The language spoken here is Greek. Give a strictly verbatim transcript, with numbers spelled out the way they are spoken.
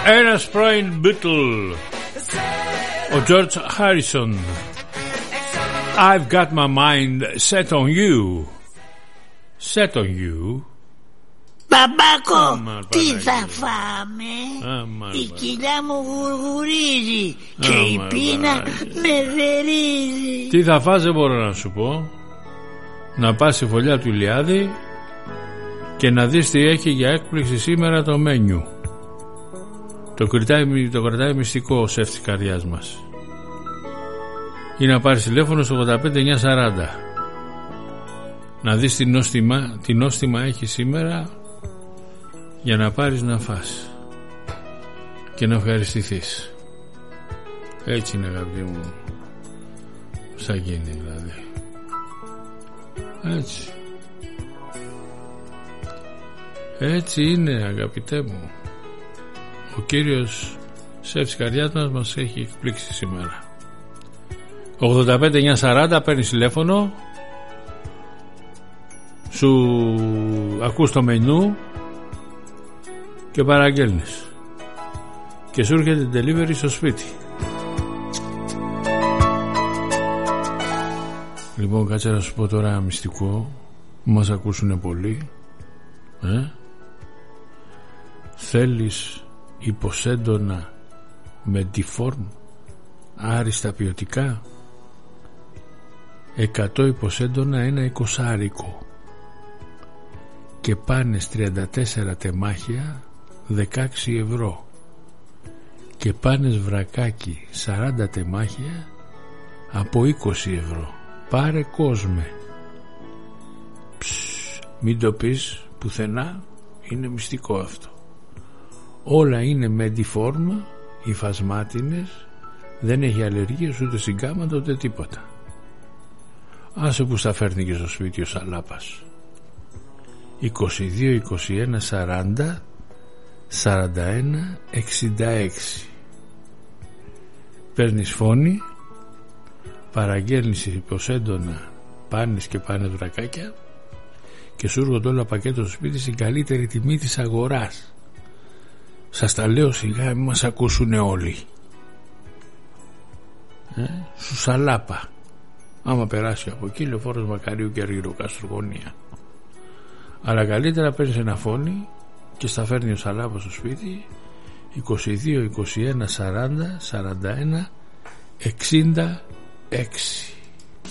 Ένας πρώην Beatle, ο George Harrison. I've got my mind set on you. Set on you. Μπαμπάκο, Άμα, τι Παναγία. θα φάμε? Άμα, Η Παναγία. κοιλιά μου γουργουρίζει και Άμα, η πείνα Παναγία. με δερίζει. Τι θα φας δεν μπορώ να σου πω. Να πας στη φωλιά του Ηλιάδη και να δεις τι έχει για έκπληξη σήμερα το μένιου. Το κρατάει, το κρατάει μυστικό ο σεφ της καρδιάς μας. Ή να πάρεις τηλέφωνο στο ογδόντα πέντε εννιακόσια σαράντα. Να δεις τι νόστιμα, τι νόστιμα έχει σήμερα για να πάρεις να φας και να ευχαριστηθείς. Έτσι είναι, αγαπητοί μου, σαν γίνει δηλαδή. Έτσι. Έτσι είναι, αγαπητέ μου. Ο κύριος σεφ της καρδιάς μας μας έχει εκπλήξει σήμερα. ογδόντα πέντε εννιακόσια σαράντα, παίρνεις τηλέφωνο, σου ακούς το μενού και παραγγέλνεις και σου έρχεται delivery στο σπίτι. Λοιπόν, κάτσε να σου πω τώρα ένα μυστικό που μας ακούσουνε πολλοί. ε? Θέλεις υποσέντονα με deform άριστα ποιοτικά? εκατό υποσέντονα ένα εικοσάρικο και πάνες τριάντα τέσσερα τεμάχια δεκαέξι ευρώ και πάνες βρακάκι σαράντα τεμάχια από είκοσι ευρώ. Πάρε κόσμε. Ψ, μην το πεις πουθενά, είναι μυστικό αυτό. Όλα είναι Mediform, υφασμάτινες, δεν έχει αλλεργίες ούτε συγκάματα ούτε τίποτα. Άσε που στα φέρνει και στο σπίτι ο Σαλάπας. είκοσι δύο είκοσι ένα σαράντα σαράντα ένα εξήντα έξι. Παίρνεις φόνη, παραγγέλνεις υποσέντονα πάνες και πάνες βρακάκια και σου έρχονται όλα πακέτο στο σπίτι στην καλύτερη τιμή της αγοράς. Σας τα λέω σιγά, μην μας ακούσουνε όλοι. ε, Σου Σαλάπα. Άμα περάσει από εκεί Λεωφόρος Μακαρίου και Αργυρό Καστρογωνία. Αλλά καλύτερα παίρνεις ένα φόνι και στα φέρνει ο Σαλάπας στο σπίτι. είκοσι δύο είκοσι ένα σαράντα σαράντα ένα εξήντα έξι.